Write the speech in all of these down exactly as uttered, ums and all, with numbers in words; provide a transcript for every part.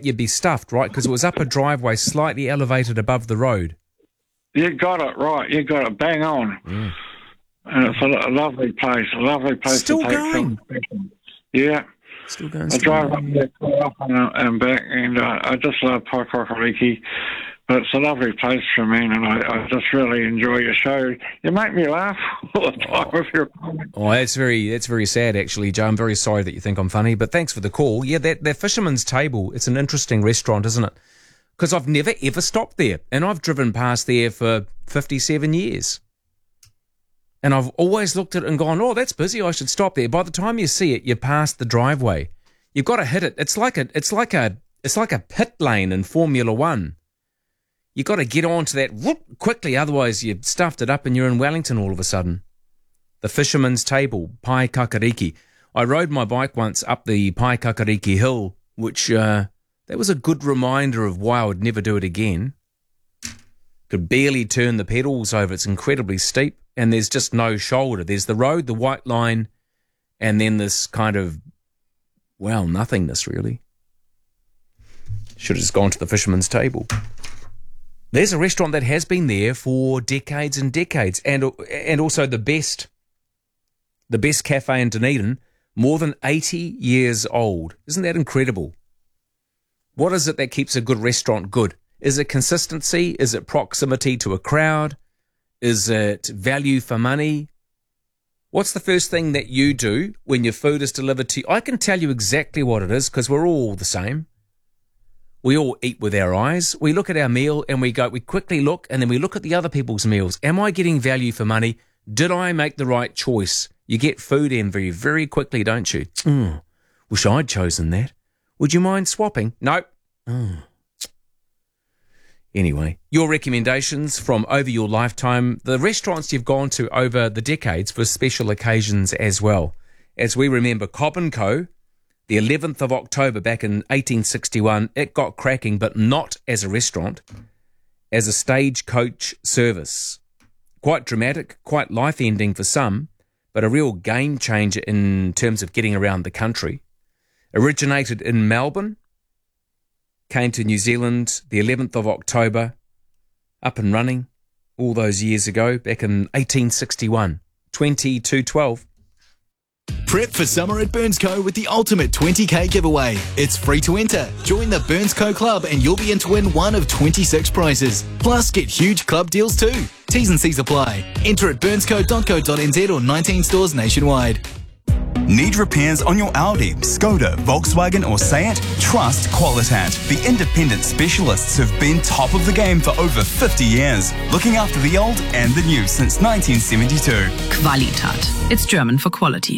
you'd be stuffed, right? Because it was up a driveway slightly elevated above the road. You got it right. You got it bang on. Mm. And it's a, a lovely place, a lovely place Still to take going. some. Yeah. Still going. I Still drive going. up there quite often and, and back, and uh, I just love Paekākāriki. But it's a lovely place for me, and I, I just really enjoy your show. You make me laugh all the time with your comments. Oh, that's very that's very sad, actually, Joe. I'm very sorry that you think I'm funny, but thanks for the call. Yeah, that, that Fisherman's Table, it's an interesting restaurant, isn't it? Because I've never, ever stopped there, and I've driven past there for fifty-seven years. And I've always looked at it and gone, oh, that's busy, I should stop there. By the time you see it, you're past the driveway. You've got to hit it. It's like a, it's like a, it's like a pit lane in Formula One. You've got to get onto that whoop, quickly, otherwise you've stuffed it up and you're in Wellington all of a sudden. The Fisherman's Table, Paekākāriki. I rode my bike once up the Paekākāriki hill, which uh, that was a good reminder of why I would never do it again. Could barely turn the pedals over. It's incredibly steep, and there's just no shoulder. There's the road, the white line, and then this kind of, well, nothingness, really. Should have just gone to the Fisherman's Table. There's a restaurant that has been there for decades and decades, and and also the best, the best cafe in Dunedin, more than eighty years old. Isn't that incredible? What is it that keeps a good restaurant good? Is it consistency? Is it proximity to a crowd? Is it value for money? What's the first thing that you do when your food is delivered to you? I can tell you exactly what it is because we're all the same. We all eat with our eyes. We look at our meal and we go, we quickly look and then we look at the other people's meals. Am I getting value for money? Did I make the right choice? You get food envy very quickly, don't you? Mm, wish I'd chosen that. Would you mind swapping? Nope. Mm. Anyway, your recommendations from over your lifetime, the restaurants you've gone to over the decades for special occasions as well. As we remember, Cobb and Co., the eleventh of October back in eighteen sixty-one, it got cracking, but not as a restaurant, as a stagecoach service. Quite dramatic, quite life-ending for some, but a real game changer in terms of getting around the country. Originated in Melbourne, came to New Zealand the eleventh of October, up and running all those years ago, back in eighteen sixty-one, twenty-two twelve. Prep for summer at Burnsco with the ultimate twenty K giveaway. It's free to enter. Join the Burnsco Club and you'll be in to win one of twenty-six prizes. Plus, get huge club deals too. T's and C's apply. Enter at burnsco dot co dot n z or nineteen stores nationwide. Need repairs on your Audi, Skoda, Volkswagen or Seat? Trust Qualitat, the independent specialists who've been top of the game for over fifty years, looking after the old and the new since nineteen seventy-two. Qualitat. It's German for quality.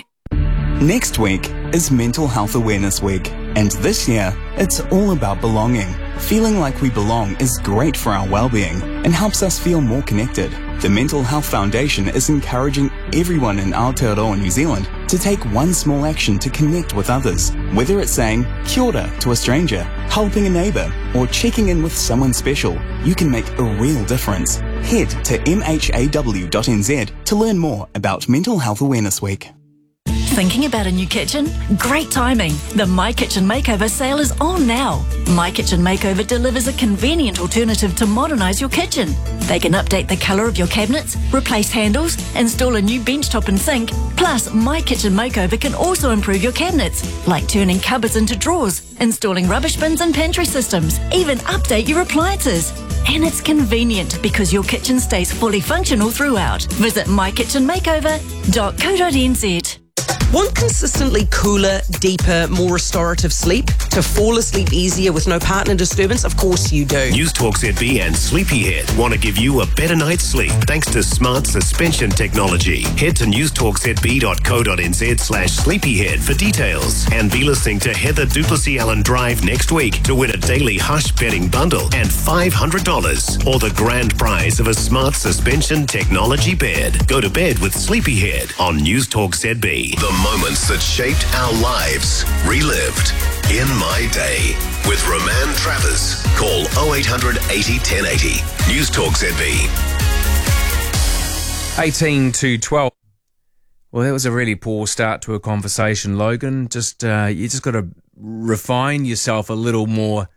Next week is Mental Health Awareness Week, and this year it's all about belonging. Feeling like we belong is great for our well-being and helps us feel more connected. The Mental Health Foundation is encouraging everyone in Aotearoa, New Zealand, to take one small action to connect with others. Whether it's saying kia ora to a stranger, helping a neighbour, or checking in with someone special, you can make a real difference. Head to m h a w dot n z to learn more about Mental Health Awareness Week. Thinking about a new kitchen? Great timing! The My Kitchen Makeover sale is on now. My Kitchen Makeover delivers a convenient alternative to modernise your kitchen. They can update the colour of your cabinets, replace handles, install a new benchtop and sink. Plus, My Kitchen Makeover can also improve your cabinets, like turning cupboards into drawers, installing rubbish bins and pantry systems, even update your appliances. And it's convenient because your kitchen stays fully functional throughout. Visit my kitchen makeover dot co dot n z. Want consistently cooler, deeper, more restorative sleep? To fall asleep easier with no partner disturbance? Of course you do. News Talk Z B and Sleepyhead want to give you a better night's sleep thanks to smart suspension technology. Head to news talk z b dot co dot n z slash sleepyhead for details. And be listening to Heather Duplessis Allen Drive next week to win a daily Hush bedding bundle and five hundred dollars or the grand prize of a smart suspension technology bed. Go to bed with Sleepyhead on News Talk Z B. The moments that shaped our lives, relived in my day. With Roman Travers. Call oh eight hundred eighty ten eighty. News Talk Z B. eighteen to twelve. Well, that was a really poor start to a conversation, Logan. Just uh, you just got to refine yourself a little more